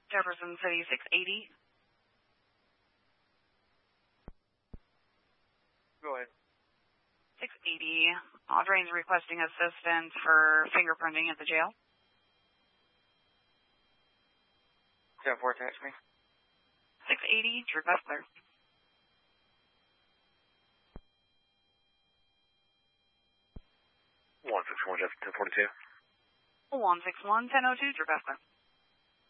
Jefferson City 680. Go ahead. 680. Audrain's requesting assistance for fingerprinting at the jail. 7-4, text me. 680, Troop F clear. 161, Jeff, 1042. 161, 1002, Troop F clear.